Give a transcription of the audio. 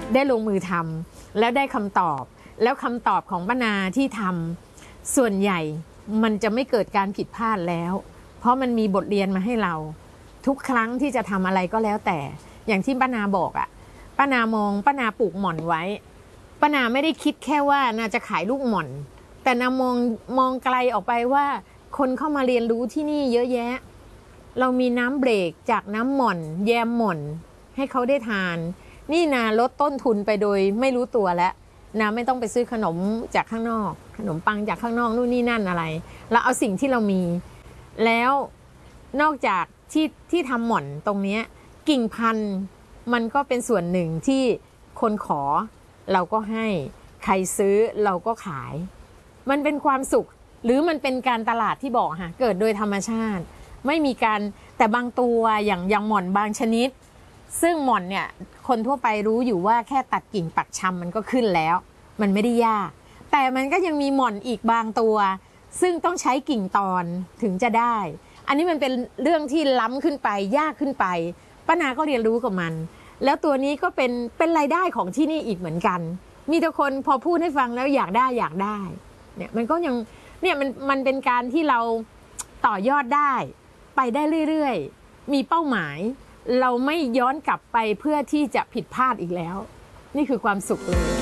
ได้ลงมือทำแล้วได้คำตอบแล้วคำตอบของป้านาที่ทำส่วนใหญ่มันจะไม่เกิดการผิดพลาดแล้วเพราะมันมีบทเรียนมาให้เราทุกครั้งที่จะทำอะไรก็แล้วแต่อย่างที่ป้านาบอกอ่ะป้านาปลูกหม่อนไว้ป้านาไม่ได้คิดแค่ว่านาจะขายลูกหม่อนแต่นามองไกลออกไปว่าคนเข้ามาเรียนรู้ที่นี่เยอะแยะเรามีน้ำเบรกจากน้ำหม่อนแยมหม่อนให้เขาได้ทานนี่นาลดต้นทุนไปโดยไม่รู้ตัวแล้วนาไม่ต้องไปซื้อขนมจากข้างนอกขนมปังจากข้างนอกนู่นนี่นั่นอะไรเราเอาสิ่งที่เรามีแล้วนอกจากที่ทำหม่อนตรงนี้กิ่งพันธุ์มันก็เป็นส่วนหนึ่งที่คนขอเราก็ให้ใครซื้อเราก็ขายมันเป็นความสุขหรือมันเป็นการตลาดที่บอกค่ะเกิดโดยธรรมชาติไม่มีการแต่บางตัวอย่างหม่อนบางชนิดซึ่งหม่อนเนี่ยคนทั่วไปรู้อยู่ว่าแค่ตัดกิ่งปักชำมันก็ขึ้นแล้วมันไม่ได้ยากแต่มันก็ยังมีหม่อนอีกบางตัวซึ่งต้องใช้กิ่งตอนถึงจะได้อันนี้มันเป็นเรื่องที่ล้ำขึ้นไปยากขึ้นไปป้านาก็เรียนรู้กับมันแล้วตัวนี้ก็เป็นรายได้ของที่นี่อีกเหมือนกันมีแต่คนพอพูดให้ฟังแล้วอยากได้เนี่ยมันก็ยังเนี่ยมันเป็นการที่เราต่อยอดได้ไปได้เรื่อยๆมีเป้าหมายเราไม่ย้อนกลับไปเพื่อที่จะผิดพลาดอีกแล้วนี่คือความสุขเลย